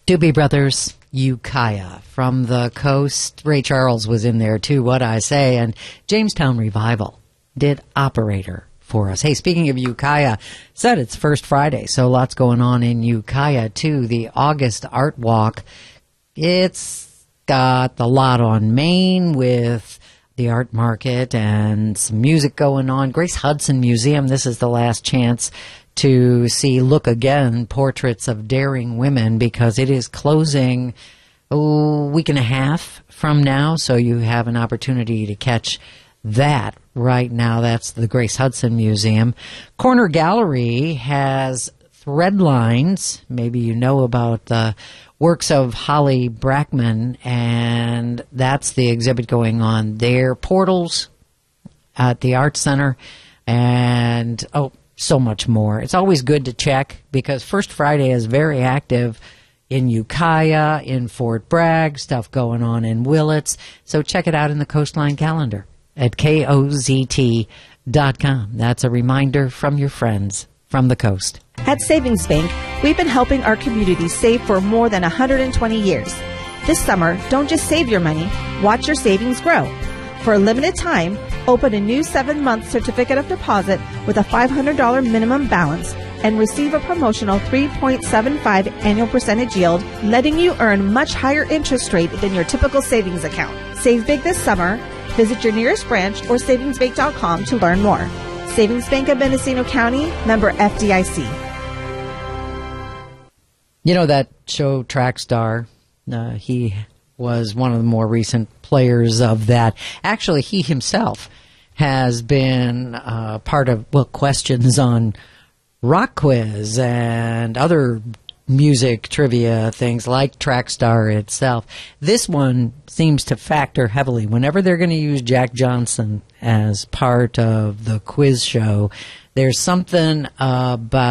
Doobie Brothers, Ukiah. From the coast, Ray Charles was in there too, What I Say, and Jamestown Revival did Operator for us. Hey, speaking of Ukiah, said it's First Friday, so lots going on in Ukiah too. The August Art Walk, it's got the lot on Main with the art market and some music going on. Grace Hudson Museum, this is the last chance to see Look Again, Portraits of Daring Women, because it is closing a week and a half from now, so you have an opportunity to catch that right now. That's the Grace Hudson Museum. Corner Gallery has thread lines. Maybe you know about the works of Holly Brackman, and that's the exhibit going on there. Portals at the Art Center, and so much more. It's always good to check because First Friday is very active in Ukiah, in Fort Bragg, stuff going on in Willits. So check it out in the Coastline calendar at KOZT.com. That's a reminder from your friends from the coast. At Savings Bank, we've been helping our community save for more than 120 years. This summer, don't just save your money, watch your savings grow. For a limited time, open a new 7-month certificate of deposit with a $500 minimum balance and receive a promotional 3.75 annual percentage yield, letting you earn much higher interest rate than your typical savings account. Save big this summer. Visit your nearest branch or savingsbank.com to learn more. Savings Bank of Mendocino County, member FDIC. You know that show Trackstar? He was one of the more recent players of that. Actually, he himself has been part of, questions on Rock Quiz and other music trivia things like Trackstar itself. This one seems to factor heavily. Whenever they're going to use Jack Johnson as part of the quiz show, there's something about